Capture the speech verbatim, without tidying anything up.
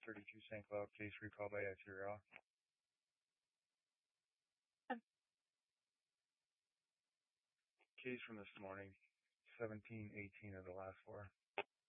thirty-two Saint Cloud, case recall by Exeter. Case from this morning, seventeen eighteen of the last four.